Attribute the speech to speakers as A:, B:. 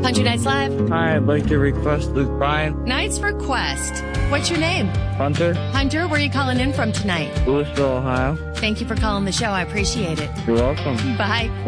A: Country Nights Live.
B: Hi, I'd like to request Luke Bryan.
A: Nights request. What's your name?
B: Hunter.
A: Hunter, where are you calling in from tonight?
B: Louisville, Ohio.
A: Thank you for calling the show. I appreciate it.
B: You're welcome.
A: Bye.